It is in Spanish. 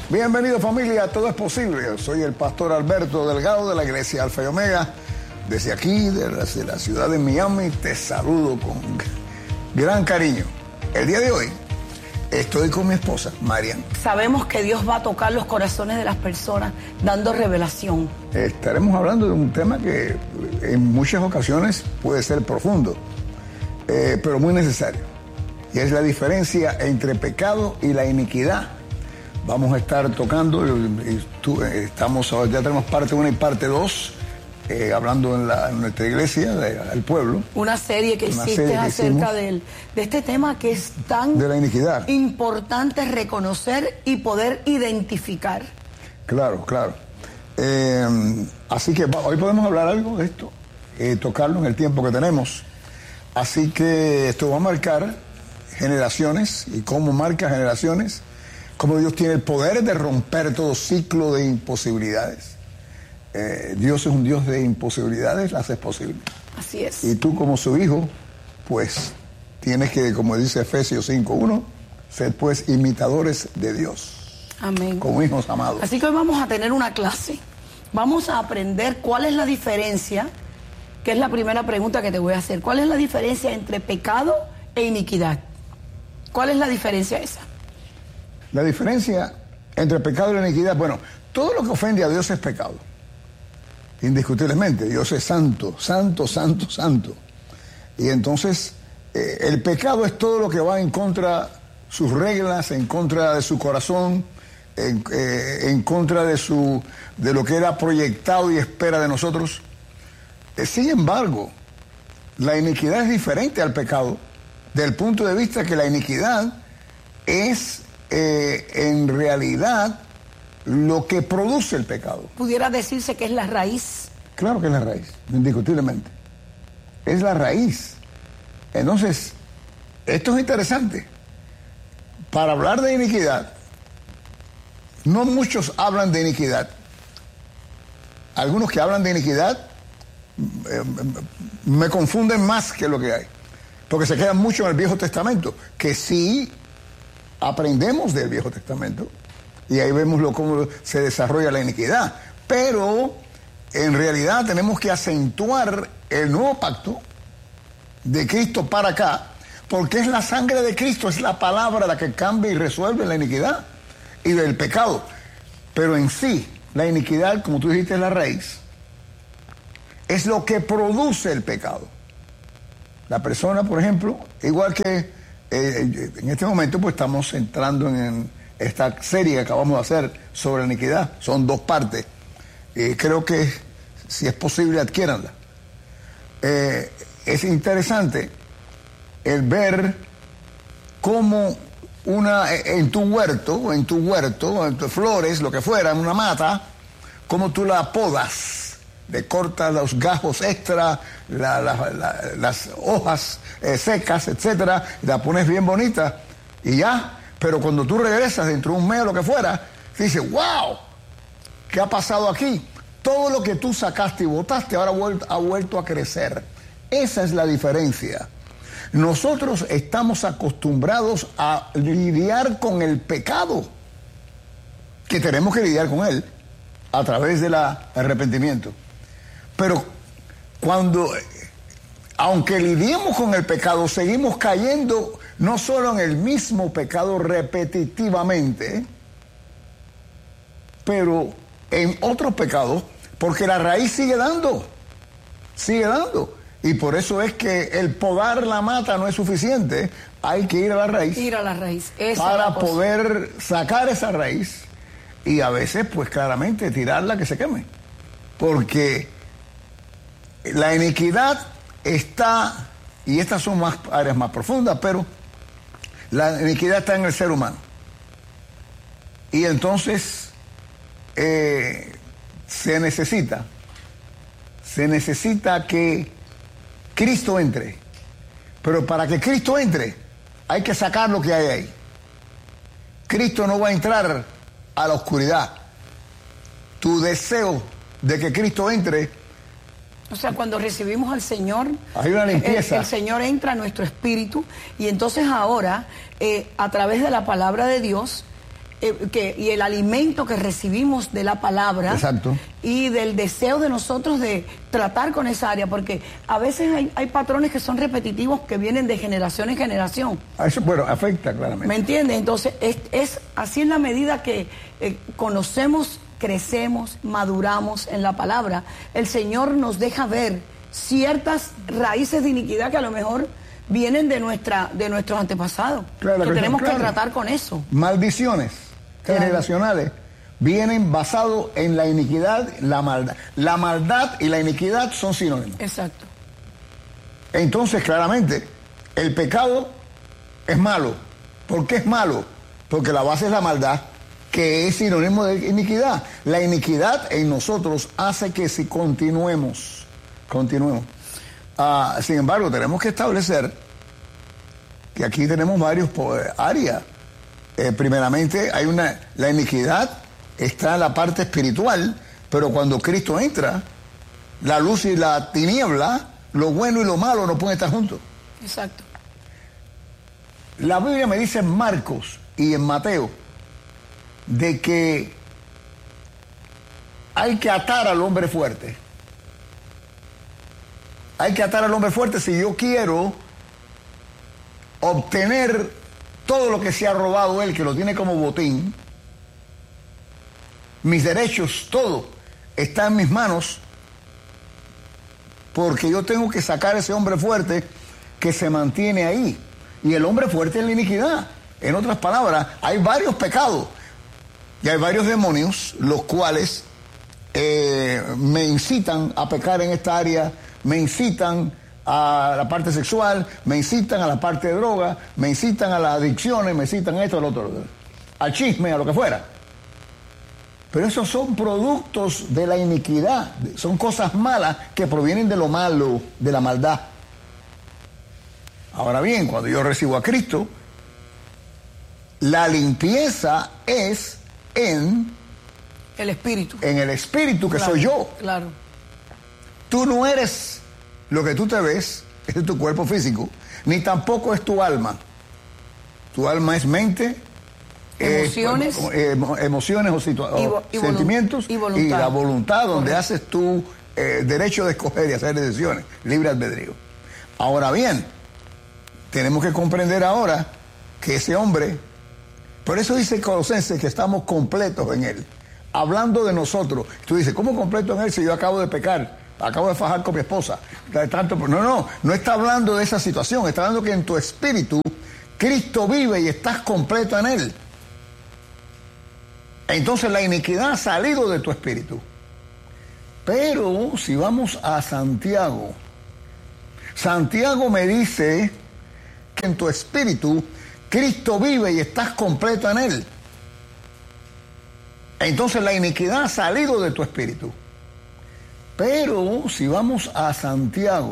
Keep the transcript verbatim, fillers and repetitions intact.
Bienvenido familia, todo es posible. Soy el pastor Alberto Delgado de la iglesia Alfa y Omega. Desde aquí, desde la ciudad de Miami, te saludo con gran cariño. El día de hoy estoy con mi esposa, Marian. Sabemos que Dios va a tocar los corazones de las personas dando revelación. Estaremos hablando de un tema que en muchas ocasiones puede ser profundo, eh, pero muy necesario. Y es la diferencia entre pecado y la iniquidad. Vamos a estar tocando, estamos, ya tenemos parte uno y parte dos, eh, hablando en, la, en nuestra iglesia, de, al pueblo. Una serie que Una hiciste serie que acerca del, de este tema que es tan de la iniquidad. Importante reconocer y poder identificar. Claro, claro. Eh, así que hoy podemos hablar algo de esto, eh, tocarlo en el tiempo que tenemos. Así que esto va a marcar generaciones y cómo marca generaciones. Cómo Dios tiene el poder de romper todo ciclo de imposibilidades. Eh, Dios es un Dios de imposibilidades, las hace posible. Así es. Y tú como su hijo, pues tienes que, como dice Efesios cinco uno, ser pues imitadores de Dios. Amén. Como hijos amados. Así que hoy vamos a tener una clase. Vamos a aprender cuál es la diferencia, que es la primera pregunta que te voy a hacer. ¿Cuál es la diferencia entre pecado e iniquidad? ¿Cuál es la diferencia esa? La diferencia entre pecado y la iniquidad, bueno, todo lo que ofende a Dios es pecado. Indiscutiblemente, Dios es santo, santo, santo, santo. Y entonces, eh, el pecado es todo lo que va en contra de sus reglas, en contra de su corazón, en, eh, en contra de, su, de lo que era proyectado y espera de nosotros. Eh, sin embargo, la iniquidad es diferente al pecado, del punto de vista que la iniquidad es... Eh, en realidad lo que produce el pecado. ¿Pudiera decirse que es la raíz? Claro que es la raíz, indiscutiblemente. Es la raíz. Entonces, esto es interesante. Para hablar de iniquidad, no muchos hablan de iniquidad. Algunos que hablan de iniquidad eh, me confunden más que lo que hay. Porque se quedan mucho en el Viejo Testamento, que sí aprendemos del Viejo Testamento y ahí vemos lo, cómo se desarrolla la iniquidad, pero en realidad tenemos que acentuar el nuevo pacto de Cristo para acá, porque es la sangre de Cristo, es la palabra la que cambia y resuelve la iniquidad y del pecado. Pero en sí, la iniquidad, como tú dijiste, es la raíz, es lo que produce el pecado. La persona, por ejemplo, igual que Eh, en este momento pues estamos entrando en esta serie que acabamos de hacer sobre la iniquidad. Son dos partes. Eh, creo que si es posible adquiéranla. Eh, es interesante el ver cómo una en tu huerto, en tu huerto, en tus flores, lo que fuera, en una mata, cómo tú la podas. Le cortas los gajos extra, la, la, la, las hojas eh, secas, etcétera, y la pones bien bonita y ya. Pero cuando tú regresas dentro de un mes o lo que fuera, dices, wow, ¿qué ha pasado aquí? Todo lo que tú sacaste y botaste ahora ha vuelto, ha vuelto a crecer. Esa es la diferencia. Nosotros estamos acostumbrados a lidiar con el pecado, que tenemos que lidiar con él a través del arrepentimiento. Pero cuando, aunque lidiemos con el pecado, seguimos cayendo no solo en el mismo pecado repetitivamente, pero en otros pecados, porque la raíz sigue dando, sigue dando. Y por eso es que el podar la mata no es suficiente, hay que ir a la raíz. Ir a la raíz. Esa para poder sacar esa raíz y a veces, pues claramente, tirarla que se queme. Porque la iniquidad está, y estas son más áreas más profundas, pero la iniquidad está en el ser humano. Y entonces eh, se necesita, se necesita que Cristo entre. Pero para que Cristo entre, hay que sacar lo que hay ahí. Cristo no va a entrar a la oscuridad. Tu deseo de que Cristo entre. O sea, cuando recibimos al Señor, hay una limpieza. El, el Señor entra a nuestro espíritu y entonces ahora, eh, a través de la palabra de Dios, eh, que, y el alimento que recibimos de la palabra. Exacto. Y del deseo de nosotros de tratar con esa área, porque a veces hay, hay patrones que son repetitivos que vienen de generación en generación. Eso, bueno, afecta claramente. ¿Me entiendes? Entonces, es, es así en la medida que eh, conocemos, crecemos, maduramos en la palabra, el Señor nos deja ver ciertas raíces de iniquidad que a lo mejor vienen de nuestra de nuestros antepasados. Claro, que tenemos claro. que tratar con eso. Maldiciones Claro. generacionales vienen basados en la iniquidad, la maldad. La maldad y la iniquidad son sinónimos. Exacto. Entonces, claramente, el pecado es malo. ¿Por qué es malo? Porque la base es la maldad, que es sinónimo de iniquidad. La iniquidad en nosotros hace que si continuemos, continuemos. Uh, sin embargo, tenemos que establecer que aquí tenemos varios áreas. Eh, primeramente, hay una, la iniquidad está en la parte espiritual, pero cuando Cristo entra, la luz y la tiniebla, lo bueno y lo malo no pueden estar juntos. Exacto. La Biblia me dice en Marcos y en Mateo de que hay que atar al hombre fuerte. Hay que atar al hombre fuerte si yo quiero obtener todo lo que se ha robado él, que lo tiene como botín. Mis derechos, todo está en mis manos, porque yo tengo que sacar a ese hombre fuerte que se mantiene ahí. Y el hombre fuerte es la iniquidad. En otras palabras, hay varios pecados y hay varios demonios, los cuales eh, me incitan a pecar en esta área, me incitan a la parte sexual, me incitan a la parte de droga, me incitan a las adicciones, me incitan a esto, a lo otro, al chisme, a lo que fuera. Pero esos son productos de la iniquidad, son cosas malas que provienen de lo malo, de la maldad. Ahora bien, cuando yo recibo a Cristo, la limpieza es en El espíritu. en el espíritu, que Claro, soy yo. Claro. Tú no eres lo que tú te ves, es tu cuerpo físico, ni tampoco es tu alma. Tu alma es mente, Emociones. eh, emo- emociones o, situa- Y o vo- y volu- sentimientos y voluntad. la voluntad, donde Correcto. haces tu eh, derecho de escoger y hacer decisiones, libre albedrío. Ahora bien, tenemos que comprender ahora que ese hombre, por eso dice Colosenses que estamos completos en él. Hablando de nosotros, tú dices, ¿cómo completo en él si yo acabo de pecar? Acabo de fajar con mi esposa. Tanto, no, no, no está hablando de esa situación, está hablando que en tu espíritu Cristo vive y estás completo en él. Entonces la iniquidad ha salido de tu espíritu. Pero si vamos a Santiago, Santiago me dice que en tu espíritu Cristo vive y estás completo en él. Entonces la iniquidad ha salido de tu espíritu. Pero si vamos a Santiago,